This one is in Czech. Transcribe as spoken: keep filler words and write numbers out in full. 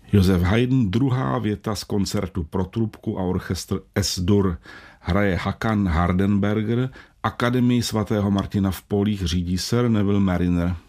Josef Haydn, druhá věta z koncertu pro trubku a orchestr S-dur. Hraje Hakan Hardenberger, Akademii svatého Martina v Polích řídí Sir Neville Mariner.